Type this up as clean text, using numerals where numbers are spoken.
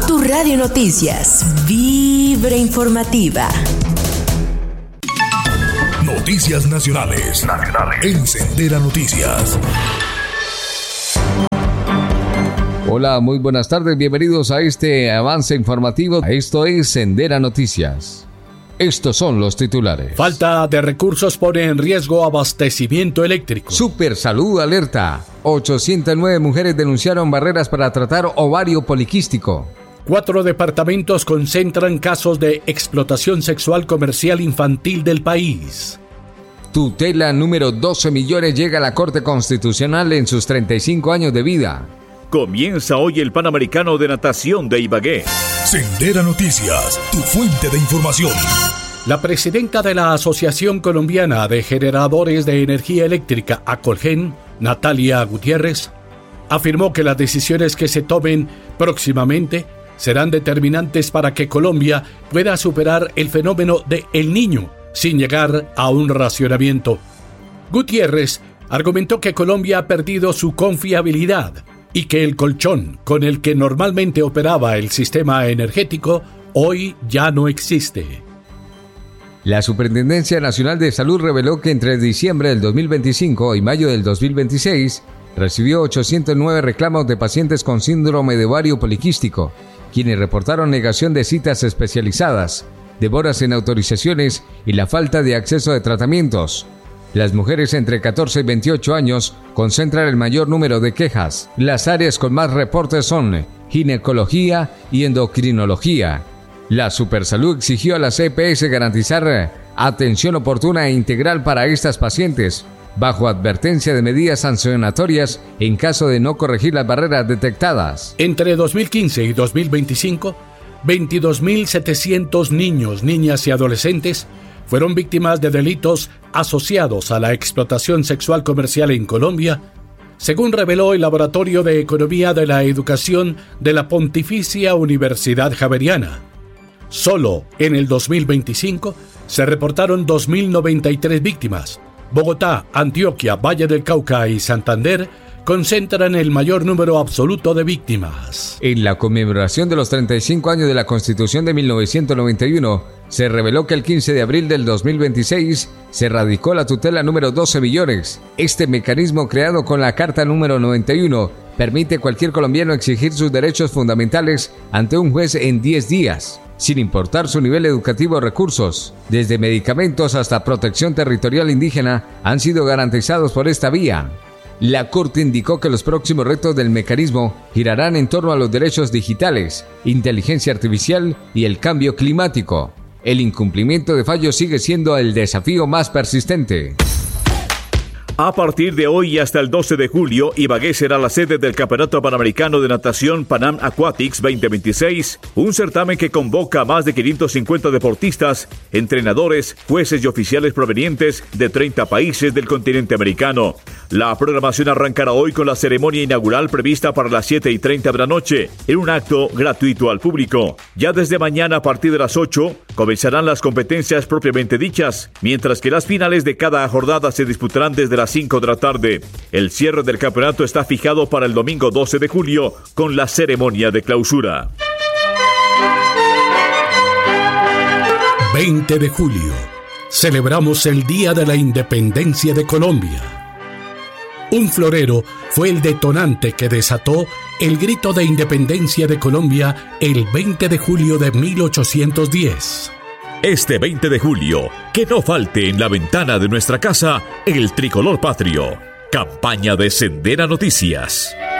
Tu Radio Noticias, Vibra Informativa. Noticias nacionales. En Sendera Noticias. Hola, muy buenas tardes, bienvenidos a este avance informativo. Esto es Sendera Noticias. Estos son los titulares. Falta de recursos pone en riesgo abastecimiento eléctrico. Supersalud alerta. 809 mujeres denunciaron barreras para tratar ovario poliquístico. 4 departamentos concentran casos de explotación sexual comercial infantil del país. Tutela número 12 millones llega a la Corte Constitucional en sus 35 años de vida. Comienza hoy el Panamericano de Natación de Ibagué. Sendera Noticias, tu fuente de información. La presidenta de la Asociación Colombiana de Generadores de Energía Eléctrica, ACOLGEN, Natalia Gutiérrez, afirmó que las decisiones que se tomen próximamente serán determinantes para que Colombia pueda superar el fenómeno de El Niño sin llegar a un racionamiento. Gutiérrez argumentó que Colombia ha perdido su confiabilidad y que el colchón con el que normalmente operaba el sistema energético hoy ya no existe. La Superintendencia Nacional de Salud reveló que entre diciembre del 2025 y mayo del 2026 recibió 809 reclamos de pacientes con síndrome de ovario poliquístico, quienes reportaron negación de citas especializadas, demoras en autorizaciones y la falta de acceso a tratamientos. Las mujeres entre 14 y 28 años concentran el mayor número de quejas. Las áreas con más reportes son ginecología y endocrinología. La Supersalud exigió a las EPS garantizar atención oportuna e integral para estas pacientes, bajo advertencia de medidas sancionatorias en caso de no corregir las barreras detectadas. Entre 2015 y 2025, 22.700 niños, niñas y adolescentes fueron víctimas de delitos asociados a la explotación sexual comercial en Colombia, según reveló el Laboratorio de Economía de la Educación de la Pontificia Universidad Javeriana. Solo en el 2025 se reportaron 2.093 víctimas. Bogotá, Antioquia, Valle del Cauca y Santander concentran el mayor número absoluto de víctimas. En la conmemoración de los 35 años de la Constitución de 1991, se reveló que el 15 de abril del 2026 se radicó la tutela número 12 millones. Este mecanismo, creado con la Carta número 91, permite a cualquier colombiano exigir sus derechos fundamentales ante un juez en 10 días, sin importar su nivel educativo o recursos. Desde medicamentos hasta protección territorial indígena han sido garantizados por esta vía. La Corte indicó que los próximos retos del mecanismo girarán en torno a los derechos digitales, inteligencia artificial y el cambio climático. El incumplimiento de fallos sigue siendo el desafío más persistente. A partir de hoy y hasta el 12 de julio, Ibagué será la sede del Campeonato Panamericano de Natación Panam Aquatics 2026, un certamen que convoca a más de 550 deportistas, entrenadores, jueces y oficiales provenientes de 30 países del continente americano. La programación arrancará hoy con la ceremonia inaugural prevista para las 7:30 de la noche, en un acto gratuito al público. Ya desde mañana a partir de las 8 comenzarán las competencias propiamente dichas, mientras que las finales de cada jornada se disputarán desde las 5 de la tarde. El cierre del campeonato está fijado para el domingo 12 de julio con la ceremonia de clausura. 20 de julio. Celebramos el Día de la Independencia de Colombia. Un florero fue el detonante que desató el grito de independencia de Colombia el 20 de julio de 1810. Este 20 de julio, que no falte en la ventana de nuestra casa el tricolor patrio. Campaña de Sendera Noticias.